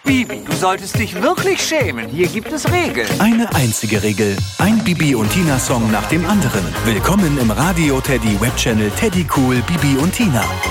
Bibi, du solltest dich wirklich schämen. Hier gibt es Regeln. Eine einzige Regel. Ein Bibi und Tina Song nach dem anderen. Willkommen im Radio Teddy Webchannel Teddy Cool Bibi und Tina.